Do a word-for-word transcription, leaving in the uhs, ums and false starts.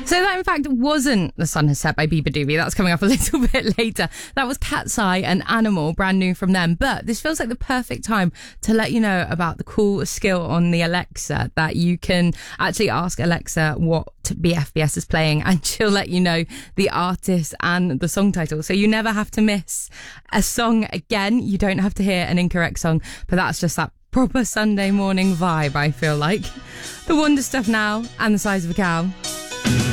So that, in fact, wasn't The Sun Has Set by Biba Doobie. That's coming up a little bit later. That was Cat's Eye and Animal, brand new from them. But this feels like the perfect time to let you know about the cool skill on the Alexa that you can actually ask Alexa what B F B S is playing and she'll let you know the artist and the song title. So you never have to miss a song again. You don't have to hear an incorrect song, but that's just that proper Sunday morning vibe, I feel like. The Wonder Stuff now and The Size of a Cow.